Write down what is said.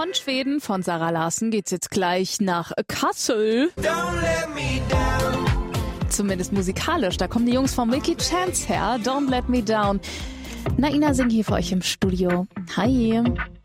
Von Schweden, von Zara Larsson, geht's jetzt gleich nach Kassel. Zumindest musikalisch, da kommen die Jungs von Milky Chance her. Don't Let Me Down. Naina singt hier für euch im Studio. Hi.